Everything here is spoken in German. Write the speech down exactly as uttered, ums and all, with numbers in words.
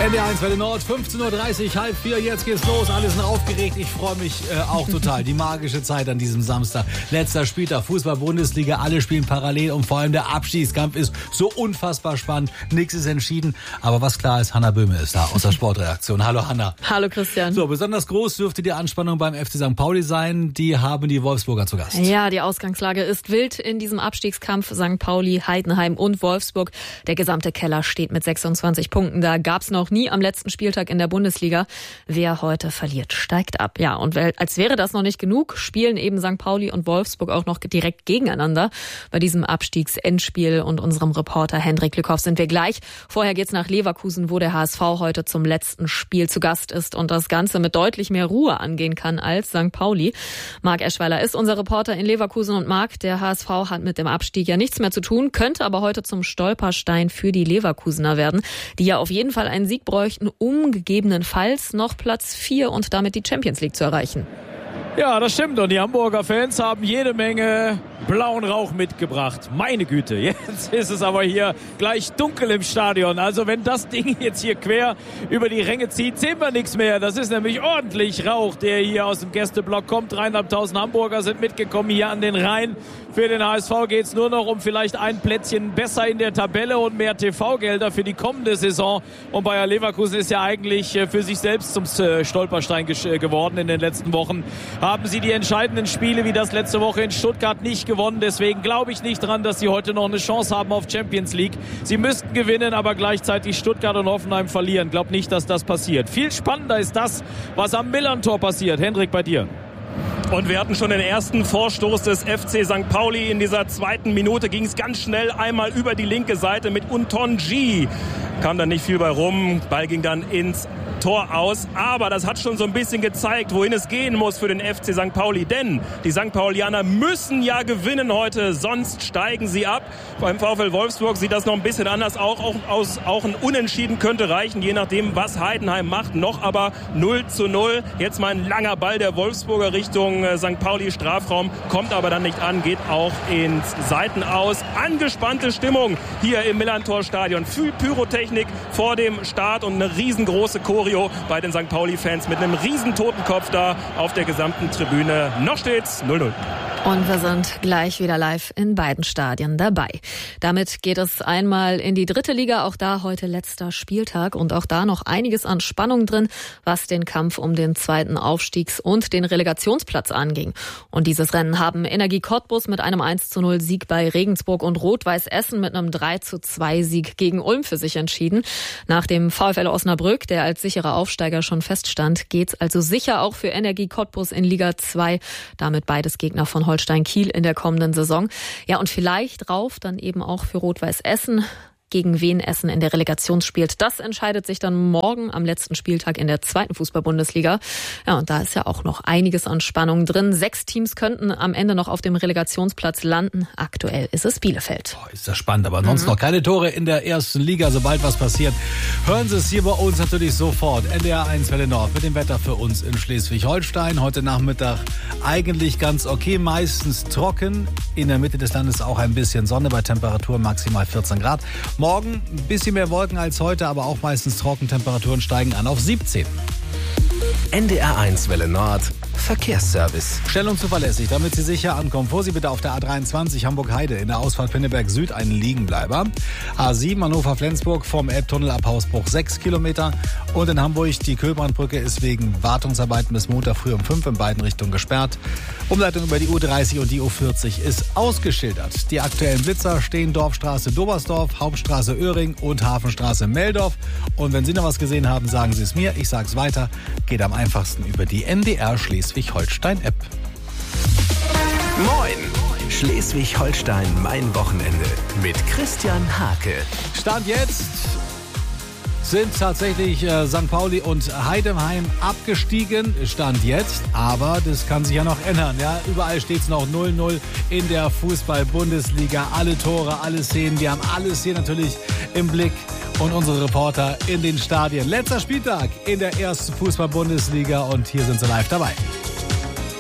N D R eins Welle Nord, fünfzehn Uhr dreißig, halb vier, jetzt geht's los, alle sind aufgeregt, ich freue mich äh, auch total. Die magische Zeit an diesem Samstag, letzter Spieltag, Fußball-Bundesliga, alle spielen parallel und vor allem der Abstiegskampf ist so unfassbar spannend, nichts ist entschieden, aber was klar ist, Hanna Böhme ist da aus der Sportredaktion. Hallo Hanna. Hallo Christian. So, besonders groß dürfte die Anspannung beim F C Sankt Pauli sein, die haben die Wolfsburger zu Gast. Ja, die Ausgangslage ist wild in diesem Abstiegskampf, Sankt Pauli, Heidenheim und Wolfsburg. Der gesamte Keller steht mit sechsundzwanzig Punkten, da gab's noch nie am letzten Spieltag in der Bundesliga. Wer heute verliert, steigt ab. Ja, und als wäre das noch nicht genug, spielen eben Sankt Pauli und Wolfsburg auch noch direkt gegeneinander. Bei diesem Abstiegsendspiel und unserem Reporter Hendrik Lückhoff sind wir gleich. Vorher geht's nach Leverkusen, wo der H S V heute zum letzten Spiel zu Gast ist und das Ganze mit deutlich mehr Ruhe angehen kann als Sankt Pauli. Marc Eschweiler ist unser Reporter in Leverkusen und Marc, der H S V hat mit dem Abstieg ja nichts mehr zu tun, könnte aber heute zum Stolperstein für die Leverkusener werden, die ja auf jeden Fall einen Sieg bräuchten, um gegebenenfalls noch Platz vier und damit die Champions League zu erreichen. Ja, das stimmt. Und die Hamburger Fans haben jede Menge blauen Rauch mitgebracht. Meine Güte, jetzt ist es aber hier gleich dunkel im Stadion. Also wenn das Ding jetzt hier quer über die Ränge zieht, sehen wir nichts mehr. Das ist nämlich ordentlich Rauch, der hier aus dem Gästeblock kommt. Dreieinhalbtausend Hamburger sind mitgekommen hier an den Rhein. Für den H S V geht es nur noch um vielleicht ein Plätzchen besser in der Tabelle und mehr T V-Gelder für die kommende Saison. Und Bayer Leverkusen ist ja eigentlich für sich selbst zum Stolperstein geworden in den letzten Wochen. Haben sie die entscheidenden Spiele wie das letzte Woche in Stuttgart nicht gewonnen. Deswegen glaube ich nicht dran, dass sie heute noch eine Chance haben auf Champions League. Sie müssten gewinnen, aber gleichzeitig Stuttgart und Hoffenheim verlieren. Glaub nicht, dass das passiert. Viel spannender ist das, was am Millern-Tor passiert. Hendrik, bei dir. Und wir hatten schon den ersten Vorstoß des F C Sankt Pauli. In dieser zweiten Minute ging es ganz schnell einmal über die linke Seite mit Untonji. Kam dann nicht viel bei rum. Ball ging dann ins Tor aus. Aber das hat schon so ein bisschen gezeigt, wohin es gehen muss für den F C Sankt Pauli. Denn die Sankt Paulianer müssen ja gewinnen heute, sonst steigen sie ab. Beim VfL Wolfsburg sieht das noch ein bisschen anders aus. Auch, aus, auch ein Unentschieden könnte reichen, je nachdem, was Heidenheim macht. Noch aber null zu null. Jetzt mal ein langer Ball der Wolfsburger Richtung Sankt Pauli Strafraum. Kommt aber dann nicht an, geht auch ins Seitenaus. Angespannte Stimmung hier im Millern-Tor-Stadion. Viel Pyrotechnik vor dem Start und eine riesengroße Choreo bei den Sankt Pauli-Fans mit einem riesen Totenkopf da auf der gesamten Tribüne. Noch steht's null null. Und wir sind gleich wieder live in beiden Stadien dabei. Damit geht es einmal in die dritte Liga. Auch da heute letzter Spieltag und auch da noch einiges an Spannung drin, was den Kampf um den zweiten Aufstiegs- und den Relegationsplatz anging. Und dieses Rennen haben Energie Cottbus mit einem eins zu null Sieg bei Regensburg und Rot-Weiß Essen mit einem drei zu zwei Sieg gegen Ulm für sich entschieden. Nach dem VfL Osnabrück, der als sicherer Aufsteiger schon feststand, geht's also sicher auch für Energie Cottbus in Liga zwei. Damit beides Gegner von Holstein Kiel in der kommenden Saison. Ja, und vielleicht rauf dann eben auch für Rot-Weiß Essen. Gegen wen Essen in der Relegation spielt. Das entscheidet sich dann morgen am letzten Spieltag in der zweiten Fußball-Bundesliga. Ja, und da ist ja auch noch einiges an Spannung drin. Sechs Teams könnten am Ende noch auf dem Relegationsplatz landen. Aktuell ist es Bielefeld. Boah, ist das spannend, aber sonst mhm. noch keine Tore in der ersten Liga. Sobald was passiert, hören Sie es hier bei uns natürlich sofort. N D R eins Welle Nord mit dem Wetter für uns in Schleswig-Holstein. Heute Nachmittag eigentlich ganz okay, meistens trocken. In der Mitte des Landes auch ein bisschen Sonne bei Temperaturen maximal vierzehn Grad. Morgen ein bisschen mehr Wolken als heute, aber auch meistens trocken. Temperaturen steigen an auf siebzehn. N D R eins Welle Nord Verkehrsservice. Schnell und zuverlässig, damit Sie sicher ankommen. Fuhr Sie bitte auf der A dreiundzwanzig Hamburg-Heide in der Ausfahrt Pinneberg Süd einen Liegenbleiber. A sieben Hannover-Flensburg vom Elbtunnel ab Hausbruch sechs Kilometer. Und in Hamburg die Kühlbrandbrücke ist wegen Wartungsarbeiten bis Montag früh um fünf in beiden Richtungen gesperrt. Umleitung über die U dreißig und die U vierzig ist ausgeschildert. Die aktuellen Blitzer stehen Dorfstraße Dobersdorf, Hauptstraße Öhring und Hafenstraße Meldorf. Und wenn Sie noch was gesehen haben, sagen Sie es mir. Ich sage es weiter. Geht am einfachsten über die N D R Schleswig-Holstein-App. Moin! Schleswig-Holstein, mein Wochenende mit Christian Hake. Stand jetzt sind tatsächlich äh, Sankt Pauli und Heidenheim abgestiegen. Stand jetzt, aber das kann sich ja noch ändern. Ja? Überall steht es noch null null in der Fußball-Bundesliga. Alle Tore, alle Szenen, wir haben alles hier natürlich im Blick. Und unsere Reporter in den Stadien. Letzter Spieltag in der ersten Fußball-Bundesliga und hier sind sie live dabei.